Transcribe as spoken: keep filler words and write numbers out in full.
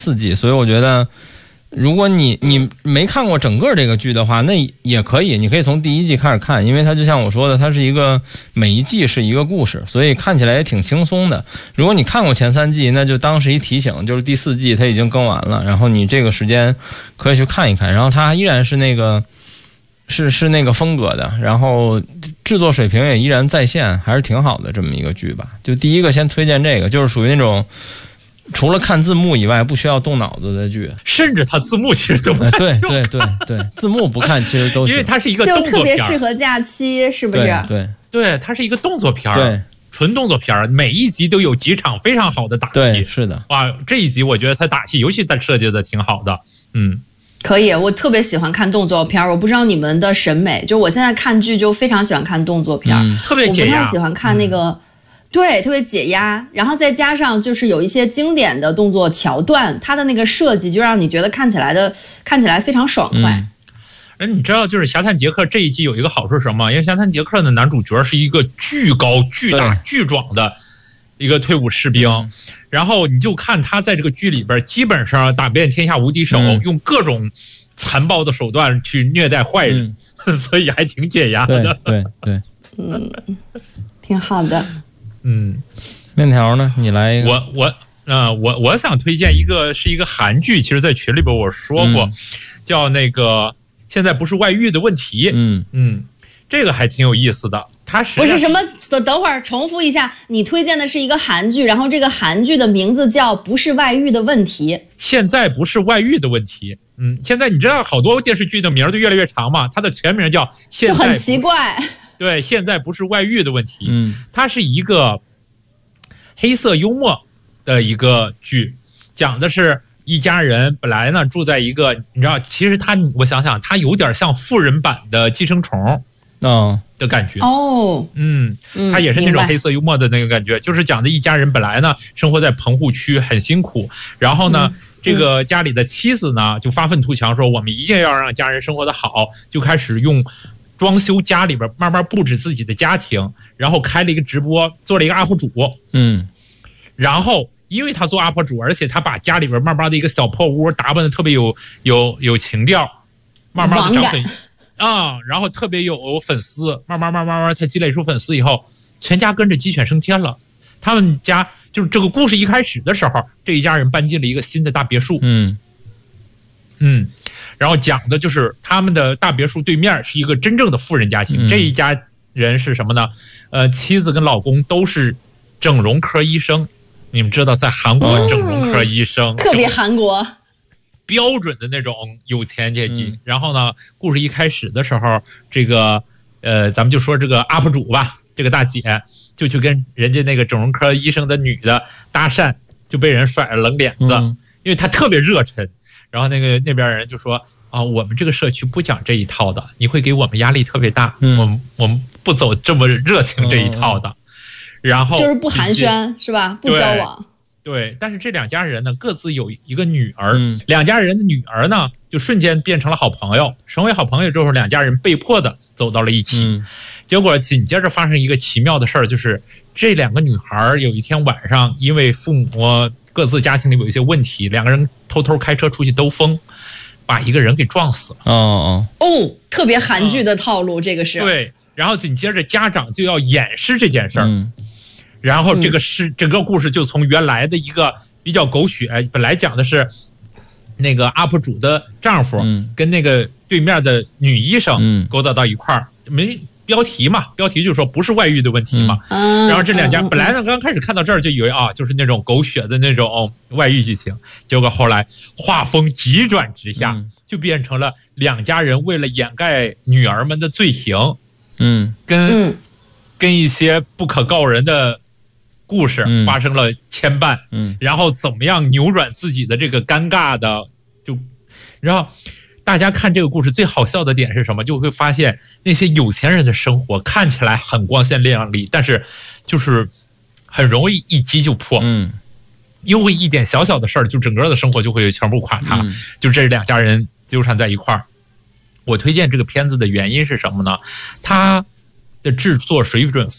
四季，所以我觉得。如果你你没看过整个这个剧的话，那也可以，你可以从第一季开始看，因为它就像我说的，它是一个每一季是一个故事，所以看起来也挺轻松的。如果你看过前三季，那就当是一提醒，就是第四季它已经更完了，然后你这个时间可以去看一看，然后它依然是那个是是那个风格的，然后制作水平也依然在线，还是挺好的这么一个剧吧。就第一个先推荐这个，就是属于那种。除了看字幕以外，不需要动脑子的剧， 甚至它字幕其实都不太对对对对，字幕不看其实都行， 因为它是一个动作片， 就特别适合假期，是不是？ 对对对，它是一个动作片， 对， 纯动作片，每一集都有几场非常好的打戏， 对，是的， 哇，这一集我觉得它打戏尤其它设计的挺好的，嗯， 可以，我特别喜欢看动作片，我不知道你们的审美，就我现在看剧就非常喜欢看动作片， 嗯、特别解压， 我不太喜欢看那个。嗯对，特别解压，然后再加上就是有一些经典的动作桥段，它的那个设计就让你觉得看起来的看起来非常爽快。 嗯，你知道就是《侠探杰克》这一季有一个好处是什么？因为《侠探杰克》的男主角是一个巨高、巨大、巨壮的一个退伍士兵，然后你就看他在这个剧里边基本上打遍天下无敌手，嗯、用各种残暴的手段去虐待坏人，嗯、所以还挺解压的。 对对对， 嗯，挺好的。 嗯， 面条呢？你来一个。 我我呃我我想推荐一个是一个韩剧，其实在群里边我说过，嗯、叫那个现在不是外遇的问题。 嗯嗯，这个还挺有意思的。它是不是什么？等等会儿重复一下，你推荐的是一个韩剧，然后这个韩剧的名字叫《不是外遇的问题》。 现在不是外遇的问题。嗯，现在你知道好多电视剧的名都越来越长嘛？它的全名叫现在， 就很奇怪。 对，现在不是外遇的问题， 嗯， 它是一个黑色幽默的一个剧，讲的是一家人本来呢住在一个，你知道，其实他我想想，他有点像富人版的寄生虫， 哦的感觉哦， 嗯，他也是那种黑色幽默的那个感觉，就是讲的一家人本来呢生活在棚户区很辛苦，然后呢。嗯这个家里的妻子呢，就发愤图强，说我们一定要让家人生活的好，就开始用装修家里边，慢慢布置自己的家庭，然后开了一个直播，做了一个 U P 主， 嗯， 然后因为他做 U P 主，而且他把家里边慢慢的一个小破屋打扮的特别有有有情调，慢慢的涨粉啊、嗯，然后特别有粉丝，慢慢慢慢慢慢他积累出粉丝以后，全家跟着鸡犬升天了。他们家就是这个故事一开始的时候，这一家人搬进了一个新的大别墅， 嗯嗯，然后讲的就是他们的大别墅对面是一个真正的富人家庭，嗯、这一家人是什么呢？呃，妻子跟老公都是整容科医生，你们知道，在韩国整容科医生、 嗯、特别韩国标准的那种有钱阶级。嗯、然后呢，故事一开始的时候，这个呃，咱们就说这个 U P 主吧，这个大姐。就去跟人家那个整容科医生的女的搭讪，就被人甩了冷脸子， 嗯、 因为她特别热忱。然后那个那边人就说啊，我们这个社区不讲这一套的，你会给我们压力特别大， 嗯、 我们我们不走这么热情这一套的。嗯、然后就是不寒暄是吧？不交往。 对，但是这两家人呢，各自有一个女儿， 嗯、 两家人的女儿呢，就瞬间变成了好朋友。成为好朋友之后，两家人被迫的走到了一起。 嗯、 结果紧接着发生一个奇妙的事儿，就是这两个女孩有一天晚上，因为父母各自家庭里有一些问题，两个人偷偷开车出去兜风，把一个人给撞死了。 哦哦哦，特别韩剧的套路，嗯、这个是对。然后紧接着家长就要掩饰这件事儿。 嗯然后这个是、嗯、整个故事就从原来的一个比较狗血，本来讲的是那个 U P 主的丈夫跟那个对面的女医生勾搭到一块儿，嗯、没标题嘛，标题就是说不是外遇的问题嘛。 嗯、 然后这两家、嗯、本来呢刚开始看到这儿就以为啊就是那种狗血的那种外遇剧情，结果后来画风急转直下， 嗯、 就变成了两家人为了掩盖女儿们的罪行， 嗯， 跟、 嗯、 跟一些不可告人的故事发生了牵绊， 嗯， 然后怎么样扭转自己的这个尴尬的，就，然后大家看这个故事最好笑的点是什么？就会发现那些有钱人的生活看起来很光鲜亮丽，但是就是很容易一击就破， 嗯， 因为一点小小的事儿，就整个的生活就会全部垮塌， 嗯、 就这两家人纠缠在一块儿。我推荐这个片子的原因是什么呢？它的制作水准非